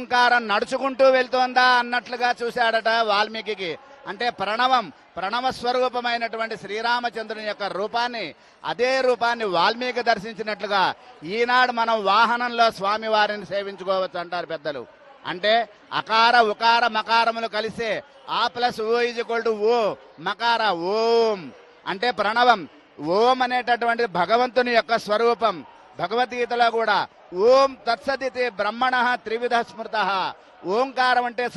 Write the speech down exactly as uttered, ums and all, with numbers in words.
ఓంకారం నడుచుకుంటూ వెళ్తోందా అన్నట్లుగా చూశాడట వాల్మీకి. అంటే ప్రణవం ప్రణవ స్వరూపమైనటువంటి శ్రీరామచంద్రుని యొక్క రూపాన్ని, అదే రూపాన్ని వాల్మీకి దర్శించినట్లుగా ఈనాడు మనం వాహనంలో స్వామివారిని సేవించుకోవచ్చు అంటారు పెద్దలు. అంటే అకార ఉకార మకారములు కలిసే ఆ plus oh is equal to ఓ మకార ఓం అంటే ప్రణవం. ఓం అనేటటువంటి భగవంతుని యొక్క స్వరూపం. భగవద్గీతలో కూడా ఓం తత్సదితి బ్రహ్మణ త్రివిధ స్మృత. ఓంకారం అంటే